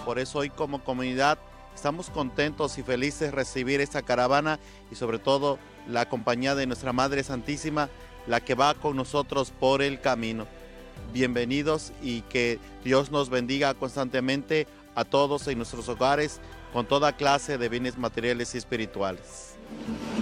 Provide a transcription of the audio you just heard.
Por eso hoy como comunidad estamos contentos y felices de recibir esta caravana y sobre todo la compañía de nuestra Madre Santísima, la que va con nosotros por el camino. Bienvenidos y que Dios nos bendiga constantemente a todos en nuestros hogares con toda clase de bienes materiales y espirituales.